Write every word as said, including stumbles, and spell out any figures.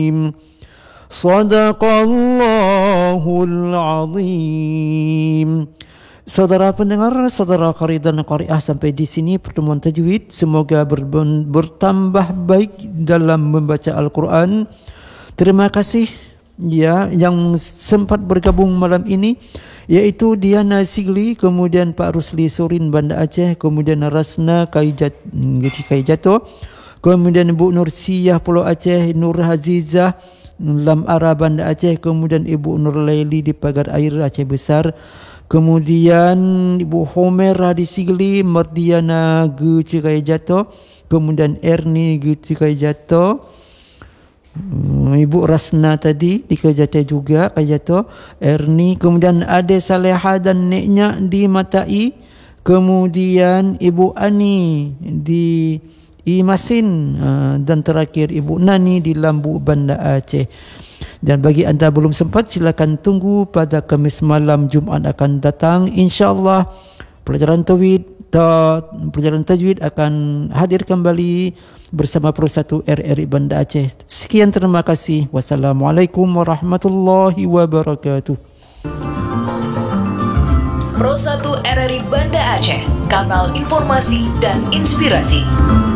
Sadaqallahul azim. Saudara pendengar, saudara qari dan qariah, sampai di sini pertemuan tajwid. Semoga ber- bertambah baik dalam membaca Al-Quran. Terima kasih ya yang sempat bergabung malam ini, yaitu Diana Sigli, kemudian Pak Rusli Surin Banda Aceh, kemudian Rasna Kaijat Kaijato, kemudian Ibu Nursiyah Pulau Aceh, Nur Hazizah Lam Ara Banda Aceh, kemudian Ibu Nur Laili di Pagar Air Aceh Besar, kemudian Ibu Homera di Sigli, Mardiana Gu Cikai Jato, kemudian Erni Gu Cikai Jato, Ibu Rasna tadi di Kajate juga Kajato, Erni, kemudian Ade Saleha dan neknya di Matai, kemudian Ibu Ani di Imasin, dan terakhir Ibu Nani di Lambu Banda Aceh. Dan bagi anda belum sempat, silakan tunggu pada Khamis malam Jumaat akan datang. InsyaAllah pelajaran tajwid pelajaran tajwid akan hadir kembali bersama Pro satu R R I Banda Aceh. Sekian, terima kasih. Wassalamualaikum warahmatullahi wabarakatuh. Pro satu R R I Banda Aceh, kanal informasi dan inspirasi.